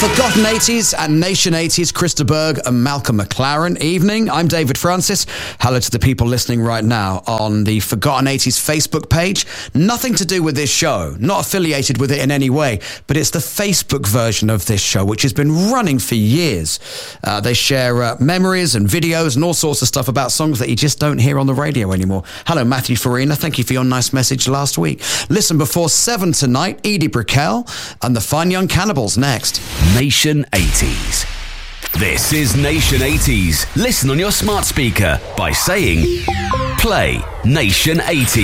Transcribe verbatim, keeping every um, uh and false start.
Forgotten eighties and Nation eighties, Krista Berg and Malcolm McLaren. Evening, I'm David Francis. Hello to the people listening right now on the Forgotten eighties Facebook page. Nothing to do with this show, not affiliated with it in any way, but it's the Facebook version of this show, which has been running for years. Uh, they share uh, memories and videos and all sorts of stuff about songs that you just don't hear on the radio anymore. Hello, Matthew Farina. Thank you for your nice message last week. Listen before seven tonight, Edie Brickell and the Fine Young Cannibals next. Nation eighties. This is Nation eighties. Listen on your smart speaker by saying, play Nation eighties.